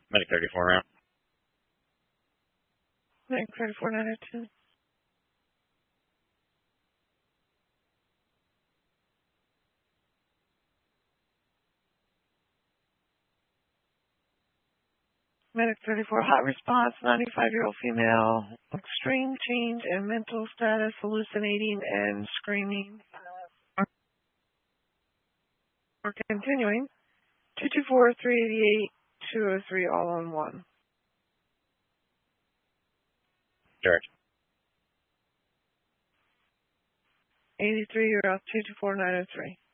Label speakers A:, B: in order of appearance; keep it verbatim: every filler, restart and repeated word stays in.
A: Medic thirty-four route.
B: Medic thirty-four nine oh two. Medic thirty-four, hot response, ninety-five-year-old female, extreme change in mental status, hallucinating and screaming. We're continuing. two two four, three eighty-eight, two oh three, all on one.
A: Direct.
B: eighty-three, you're off two two four, nine oh three.